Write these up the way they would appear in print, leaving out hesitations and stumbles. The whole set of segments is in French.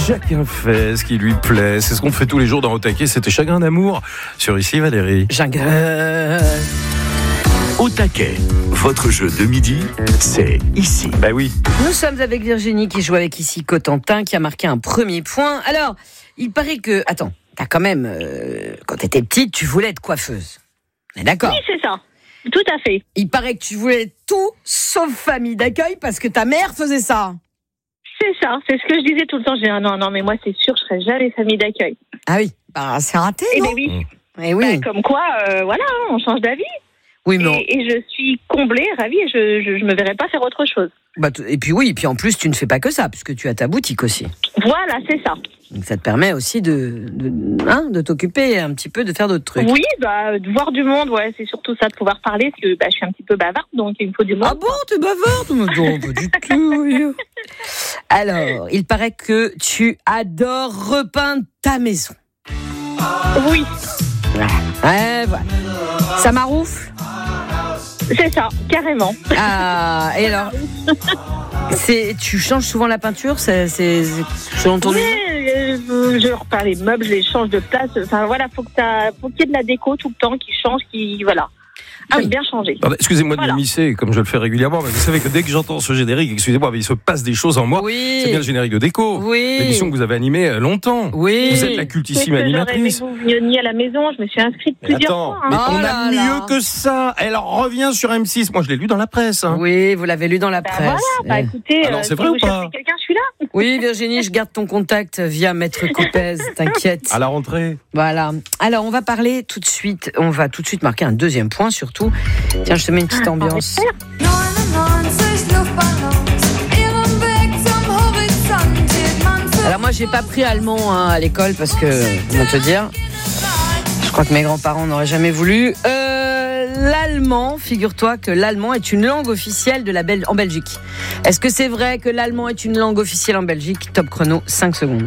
Chacun fait ce qui lui plaît. C'est ce qu'on fait tous les jours dans Au Taquet. C'était Chagrin d'amour sur Ici Valérie. Chagrin. Au Taquet, votre jeu de midi, c'est ici. Bah oui. Nous sommes avec Virginie qui joue avec ici Cotentin qui a marqué un premier point. Alors, il paraît que... Attends, t'as quand même... quand t'étais petite, tu voulais être coiffeuse. On est d'accord ? Oui, c'est ça. Tout à fait. Il paraît que tu voulais être tout sauf famille d'accueil parce que ta mère faisait ça. C'est ça. C'est ce que je disais tout le temps. Je dis non, mais moi, c'est sûr, je serai jamais famille d'accueil. Ah oui, bah, c'est raté, Et non ? bien oui. Eh oui. Bah, comme quoi, voilà, on change d'avis. Oui, mais Et je suis comblée, ravie, et je me verrai pas faire autre chose. et puis oui, et puis en plus, tu ne fais pas que ça, puisque tu as ta boutique aussi. Voilà, c'est ça. Donc ça te permet aussi de t'occuper un petit peu, de faire d'autres trucs. Oui, de voir du monde, ouais, c'est surtout ça, de pouvoir parler, parce que je suis un petit peu bavarde, donc il me faut du monde. Ah bon, t'es bavarde ? Non, pas du tout. Oui. Alors, il paraît que tu adores repeindre ta maison. Oui, Ouais, voilà. Ça m'aroufle ? c'est ça, carrément. Ah, et alors tu changes souvent la peinture, c'est selon ton Oui, niveau ? je repeins les meubles, je les change de place. Enfin voilà, faut qu'il y ait de la déco tout le temps qui change, voilà. J'aime bien changer. Pardon, excusez-moi de Voilà. m'immiscer comme je le fais régulièrement, mais vous savez que dès que j'entends ce générique, excusez-moi, mais il se passe des choses en moi. Oui. C'est bien le générique de Déco. Oui. L'émission que vous avez animée longtemps. Oui. Vous êtes la cultissime J'aurais aimé animatrice. que vous veniez à la maison, je me suis inscrite Mais plusieurs attends, fois. hein. mais Oh on là a là. mieux que ça. Elle revient sur M6. Moi, je l'ai lu dans la presse. Hein. Oui, vous l'avez lu dans la presse. Voilà, écoutez, Alors, c'est si vrai vous ou pas cherchez quelqu'un, je suis là. Oui, Virginie, je garde ton contact via Maître Coupez, t'inquiète. À la rentrée. Voilà. Alors, on va tout de suite marquer un deuxième point surtout. Tiens, je te mets une petite ambiance. 99 Luftballons, ihrem Weg zum Horizont hielt man für Alors moi, j'ai pas pris allemand à l'école parce que, comment te dire, je crois que mes grands-parents n'auraient jamais voulu. L'allemand, figure-toi que l'allemand est une langue officielle en Belgique. Est-ce que c'est vrai que l'allemand est une langue officielle en Belgique ? Top chrono, 5 secondes.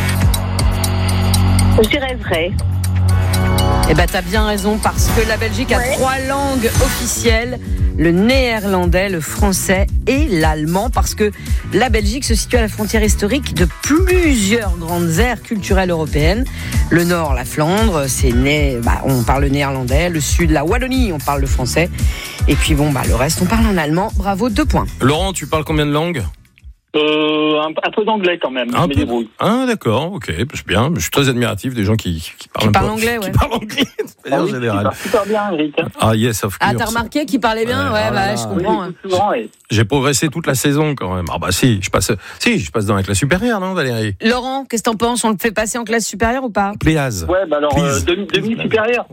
Je dirais vrai. Eh ben, t'as bien raison, parce que la Belgique a 3 langues officielles, le néerlandais, le français et l'allemand, parce que la Belgique se situe à la frontière historique de plusieurs grandes aires culturelles européennes. Le nord, la Flandre, on parle le néerlandais, le sud, la Wallonie, on parle le français, et puis le reste, on parle en allemand. Bravo, 2 points. Laurent, tu parles combien de langues ? Un peu d'anglais quand même. Un je me peu. débrouille. Ah, d'accord, ok, c'est bien. Je suis très admiratif des gens qui parlent parlent anglais, ouais. Qui parlent anglais, de manière générale. Super bien, Eric. Ah, yes, of course. Ah, t'as remarqué qu'il parlait bien ? Ouais, je comprends. Oui, souvent, et... J'ai progressé toute la saison quand même. Ah bah si, je passe dans la classe supérieure, non, Valérie ? Laurent, qu'est-ce que t'en penses ? On le fait passer en classe supérieure ou pas ? Pléaz. Ouais, alors Please. demi-supérieur.